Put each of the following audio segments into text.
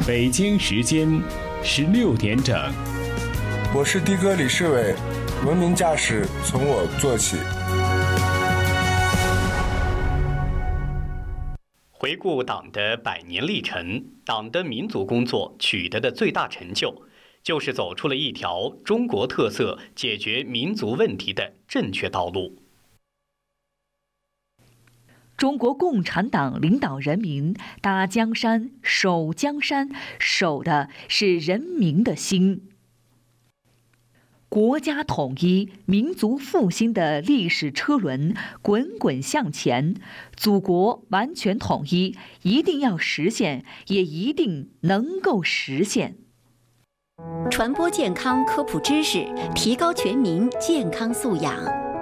北京时间16点整。 我是的哥李世伟，文明驾驶从我做起。 回顾党的100年历程，党的民族工作取得的最大成就，就是走出了一条中国特色解决民族问题的正确道路。 中国共产党领导人民打江山、守江山，守的是人民的心。国家统一、民族复兴的历史车轮滚滚向前，祖国完全统一一定要实现，也一定能够实现。 传播健康科普知识，提高全民健康素养。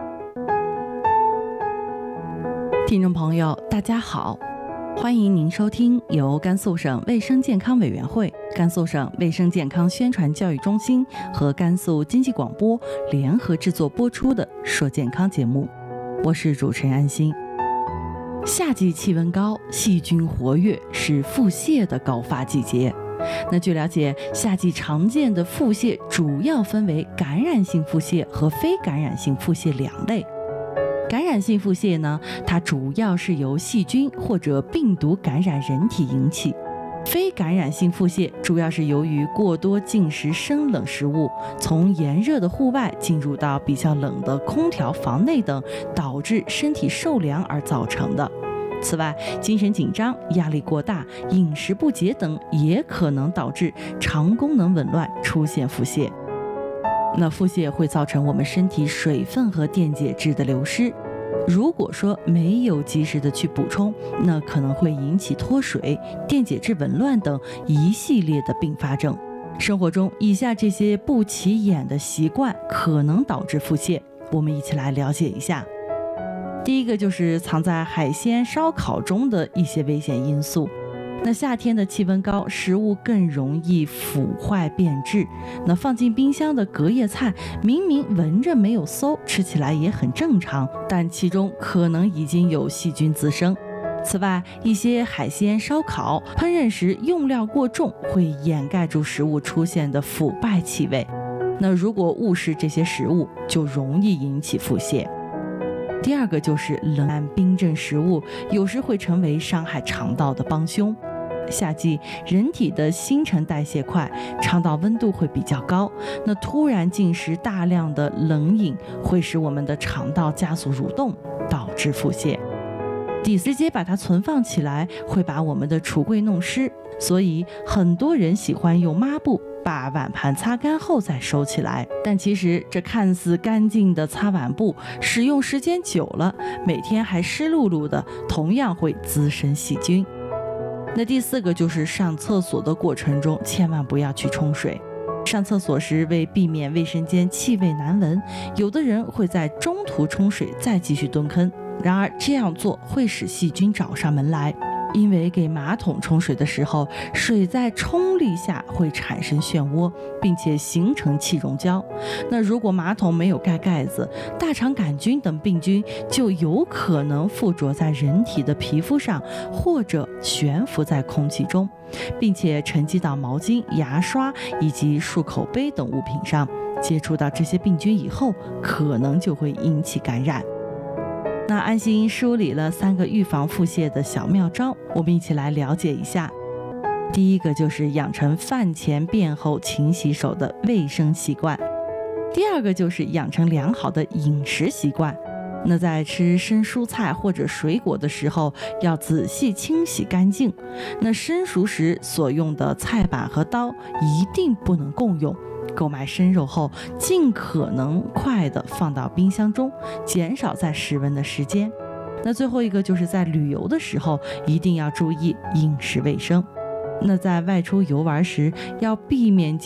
听众朋友，大家好，欢迎您收听由甘肃省卫生健康委员会、甘肃省卫生健康宣传教育中心和甘肃经济广播联合制作播出的《说健康》节目，我是主持人安心。夏季气温高，细菌活跃，是腹泻的高发季节。那据了解，夏季常见的腹泻主要分为感染性腹泻和非感染性腹泻两类。感染性腹泻呢，它主要是由细菌或者病毒感染人体引起；非感染性腹泻主要是由于过多进食生冷食物，从炎热的户外进入到比较冷的空调房内等，导致身体受凉而造成的。此外，精神紧张、压力过大、饮食不节等也可能导致肠功能紊乱，出现腹泻。那腹泻会造成我们身体水分和电解质的流失，如果说没有及时的去补充，那可能会引起脱水、电解质紊乱等一系列的并发症。生活中以下这些不起眼的习惯可能导致腹泻，我们一起来了解一下。第一个就是藏在海鲜、烧烤中的一些危险因素。那夏天的气温高，食物更容易腐坏变质。那放进冰箱的隔夜菜，明明闻着没有馊，吃起来也很正常，但其中可能已经有细菌滋生。此外，一些海鲜、烧烤烹饪时用料过重，会掩盖住食物出现的腐败气味。那如果误食这些食物，就容易引起腹泻。第二个就是冷暗冰镇食物，有时会成为伤害肠道的帮凶。夏季人体的新陈代谢快，肠道温度会比较高，那突然进食大量的冷饮会使我们的肠道加速蠕动，导致腹泻。直接把它存放起来，会把我们的橱柜弄湿，所以很多人喜欢用抹布把碗盘擦干后再收起来，但其实这看似干净的擦碗布，使用时间久了，每天还湿漉漉的，同样会滋生细菌。那第四个就是上厕所的过程中千万不要去冲水。上厕所时，为避免卫生间气味难闻，有的人会在中途冲水再继续蹲坑，然而这样做会使细菌找上门来。因为给马桶冲水的时候，水在冲力下会产生漩涡，并且形成气溶胶。那如果马桶没有盖盖子，大肠杆菌等病菌就有可能附着在人体的皮肤上，或者悬浮在空气中，并且沉积到毛巾、牙刷以及漱口杯等物品上。接触到这些病菌以后，可能就会引起感染。那安心梳理了3个预防腹泻的小妙招，我们一起来了解一下。第一个就是养成饭前便后勤洗手的卫生习惯。第二个就是养成良好的饮食习惯。那在吃生蔬菜或者水果的时候，要仔细清洗干净。那生熟时所用的菜板和刀一定不能共用。购买生肉后，尽可能快的放到冰箱中，减少在室温的时间。那最后一个就是在旅游的时候，一定要注意饮食卫生。那在外出游玩时，要避免